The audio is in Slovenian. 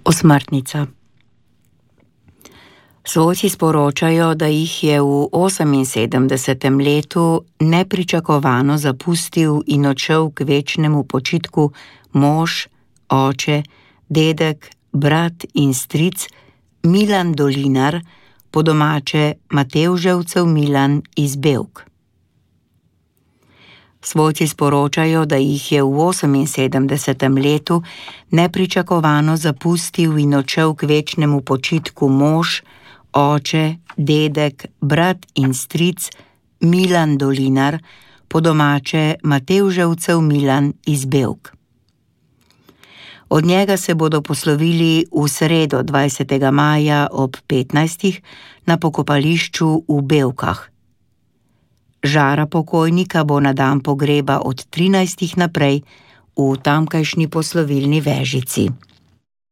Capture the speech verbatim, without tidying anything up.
Osmrtnica. Svojci sporočajo, da jih je v oseminsedemdesetem letu nepričakovano zapustil in odšel k večnemu počitku mož, oče, dedek, brat in stric Milan Dolinar, po domače Matevževcev Milan iz Bevk. Svojci sporočajo, da jih je v oseminsedemdesetem letu nepričakovano zapustil in odšel k večnemu počitku mož, oče, dedek, brat in stric Milan Dolinar, po domače Matevževcev Milan iz Bevk. Od njega se bodo poslovili v sredo dvajsetega maja ob petnajstih na pokopališču v Bevkah. Žara pokojnika bo na dan pogreba od trinajstih naprej v tamkajšnji poslovilni vežici.